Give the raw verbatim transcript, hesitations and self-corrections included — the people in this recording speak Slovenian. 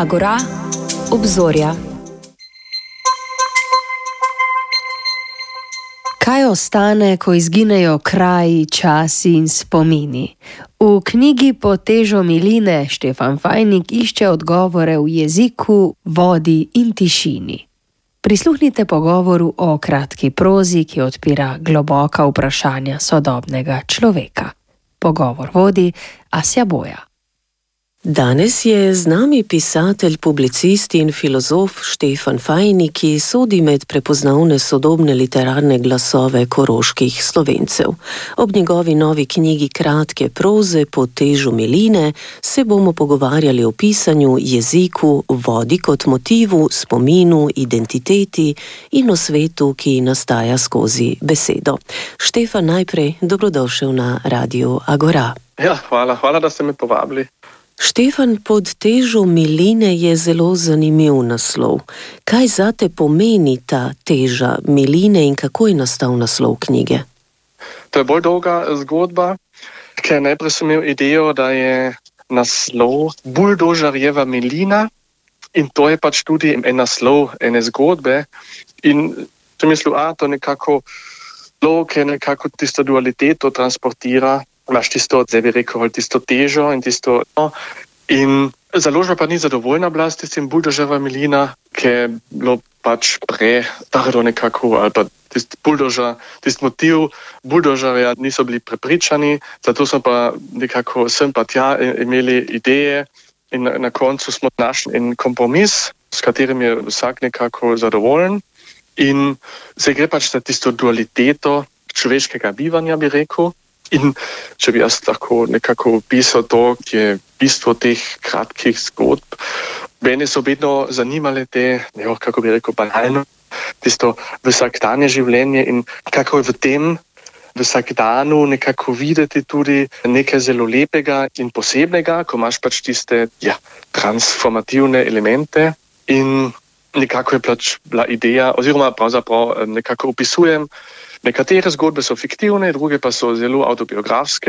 Agora, obzorja. Kaj ostane, ko izginejo kraji, časi in spomini? V knjigi Pod težo miline Štefan Fajnik išče odgovore v jeziku, vodi in tišini. Prisluhnite pogovoru o kratki prozi, ki odpira globoka vprašanja sodobnega človeka. Pogovor vodi Asja Boja. Danes je z nami pisatelj, publicist in filozof Štefan Fajnik, ki sodi med prepoznavne sodobne literarne glasove koroških Slovencev. Ob njegovi novi knjigi kratke proze Pod težo miline se bomo pogovarjali o pisanju, jeziku, vodi kot motivu, spominu, identiteti in o svetu, ki nastaja skozi besedo. Štefan, najprej dobrodošel na Radiu Agora. Ja, hvala, hvala, da ste me povabili. Štefan, Pod težo miline je zelo zanimiv naslov. Kaj zate pomeni ta teža miline in kako je nastal naslov knjige? To je bolj dolga zgodba, ker najprej sem imel idejo, da je naslov Buldožarjeva milina in to je pač tudi en naslov ene zgodbe. In sem mislil, a to nekako lov, ki nekako tisto dualiteto transportira. Imaš tisto, zdaj bi rekel, tisto težo in tisto... No. In založba pa ni zadovoljna bila s tistim Buldožarjeva milina, ki je bilo pač pretardo nekako, ali pa tisti buldožar, tisti motiv buldožarja niso bili prepričani, zato smo pa nekako sem pa tja imeli ideje in na, na koncu smo našli en kompromis, s katerim je vsak nekako zadovoljen. In se gre pač za tisto dualiteto človeškega bivanja, bi rekel. In če bi jaz lahko nekako opisal to, ki je bistvo teh kratkih zgodb, mene so vedno zanimale te, jo, kako bi rekel, banalno, tisto vsakdanje življenje in kako je v tem vsakdanu nekako videti tudi nekaj zelo lepega in posebnega, ko imaš pač tiste ja, transformativne elemente in nekako je pač bila ideja, oziroma pravzaprav nekako opisujem. Nekatere zgodbe so fiktivne, druge pa so zelo avtobiografske